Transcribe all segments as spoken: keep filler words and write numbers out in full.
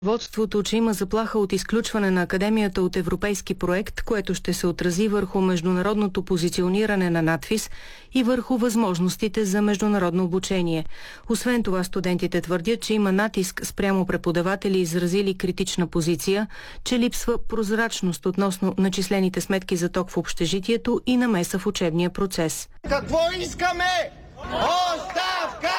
Водството, че има заплаха от изключване на Академията от европейски проект, което ще се отрази върху международното позициониране на надфис и върху възможностите за международно обучение. Освен това, студентите твърдят, че има натиск спрямо преподаватели, изразили критична позиция, че липсва прозрачност относно начислените сметки за ток в общежитието и намеса в учебния процес. Какво искаме? Оставка!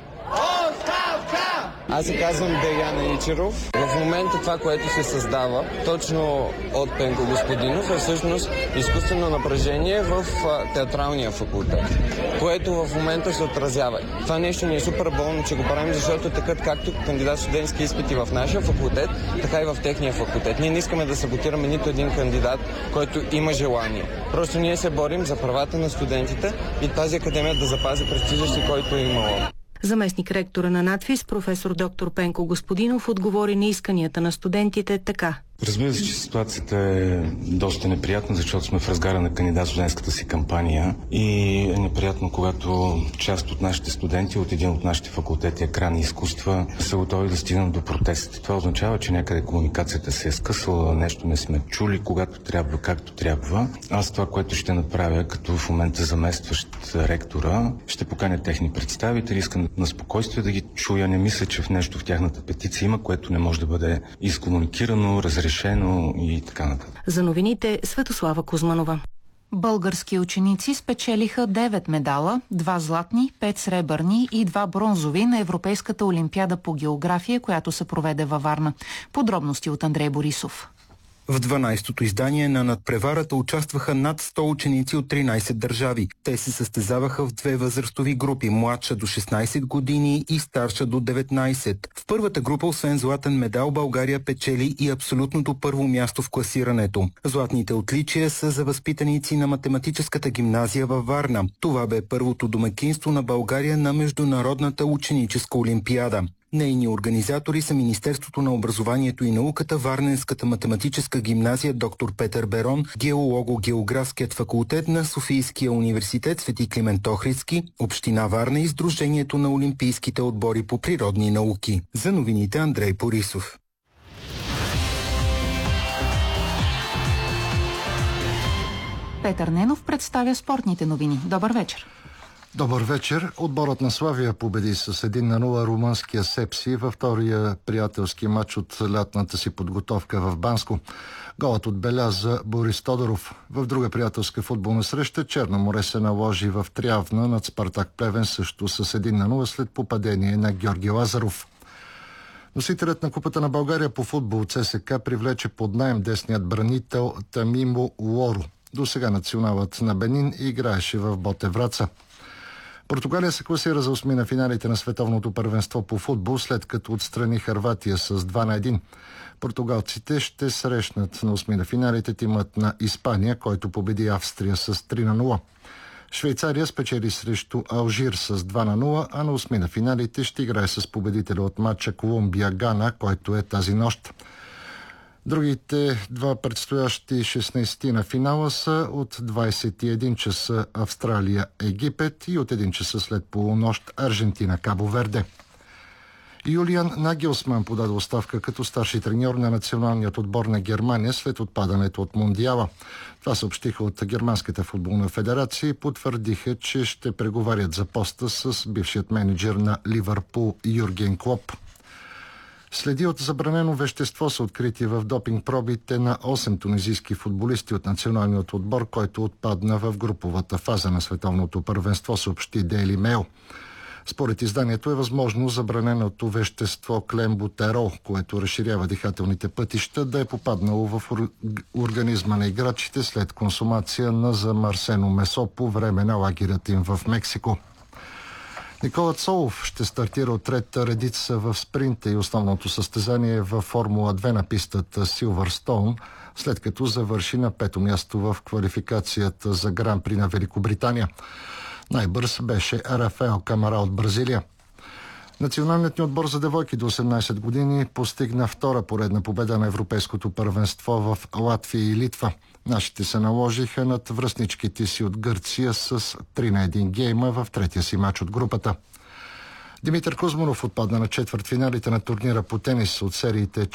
Оставка! Аз се казвам Деян Ичеров. В момента това, което се създава точно от Пенко Господинов, е всъщност изкуствено напрежение в театралния факултет, което в момента се отразява. Това нещо ни е супер болно, че го правим, защото такът както кандидат студентски изпити в нашия факултет, така и в техния факултет. Ние не искаме да саботираме нито един кандидат, който има желание. Просто ние се борим за правата на студентите и тази академия да запази престижа си, който е имала. Заместник ректора на надфис, професор доктор Пенко Господинов, отговори на исканията на студентите така. Разбира се, че ситуацията е доста неприятна, защото сме в разгара на кандидат-студентската си кампания и е неприятно, когато част от нашите студенти от един от нашите факултети екрани изкуства са готови да стигнат до протести. Това означава, че някъде комуникацията се е скъсала, нещо не сме чули, когато трябва, както трябва. Аз това, което ще направя, като в момента заместващ ректора, ще поканя техни представители, искам на спокойствие да ги чуя. Не мисля, че в нещо в тяхната петиция има, което не може да бъде изкомуникирано, разрешено решено и така нататък. За новините Светослава Кузманова. Български ученици спечелиха девет медала, два златни, пет сребърни и два бронзови на Европейската олимпиада по география, която се проведе във Варна. Подробности от Андрей Борисов. В дванайсетото издание на надпреварата участваха над сто ученици от тринайсет държави. Те се състезаваха в две възрастови групи – младша до шестнайсет години и старша до деветнайсет. В първата група, освен златен медал, България печели и абсолютното първо място в класирането. Златните отличия са за възпитаници на математическата гимназия във Варна. Това бе първото домакинство на България на Международната ученическа олимпиада. Нейни организатори са Министерството на образованието и науката, Варненската математическа гимназия доктор Петър Берон, Геолого-географският факултет на Софийския университет Свети Климент Охридски, Община Варна и Сдружението на олимпийските отбори по природни науки. За новините Андрей Борисов. Петър Ненов представя спортните новини. Добър вечер. Добър вечер. Отборът на Славия победи с един на нула румънския Сепси във втория приятелски матч от лятната си подготовка в Банско. Голът отбеляза Борис Тодоров. В друга приятелска футболна среща Черно море се наложи в Трявна над Спартак Плевен също с един на нула след попадение на Георги Лазаров. Носителят на Купата на България по футбол ЦСКА привлече под наем десният бранител Тамимо Лоро. До сега националът на Бенин играеше в Боте Враца. Португалия се класира за осми на финалите на световното първенство по футбол, след като отстрани Хърватия с два на едно. Португалците ще срещнат на осми на финалите тимът на Испания, който победи Австрия с три на нула. Швейцария спечели срещу Алжир с два на нула, а на осми на финалите ще играе с победителя от матча Колумбия-Гана, който е тази нощ. Другите два предстоящи шестнайсети на финала са от двайсет и един часа Австралия-Египет и от един часа след полунощ Аржентина-Кабо Верде. Юлиан Нагелсман подаде оставка като старши треньор на националният отбор на Германия след отпадането от Мондиала. Това съобщиха от Германската футболна федерация и потвърдиха, че ще преговарят за поста с бившият менеджер на Ливърпул Юрген Клоп. Следи от забранено вещество са открити в допинг пробите на осем тунизийски футболисти от националният отбор, който отпадна в груповата фаза на световното първенство, съобщи Дейли Мейл. Според изданието е възможно забраненото вещество клембутерол, което разширява дихателните пътища, да е попаднало в организма на играчите след консумация на замърсено месо по време на лагерят им в Мексико. Никола Цолов ще стартира от трета редица в спринта и основното състезание във Формула две на пистата Силвърстоун, след като завърши на пето място в квалификацията за Гран-при на Великобритания. Най-бърз беше Рафаел Камара от Бразилия. Националният ни отбор за девойки до осемнайсет години постигна втора поредна победа на Европейското първенство в Латвия и Литва. Нашите се наложиха над връстничките си от Гърция с три на едно гейма в третия си мач от групата. Димитър Кузманов отпадна на четвъртфиналите на турнира по тенис от сериите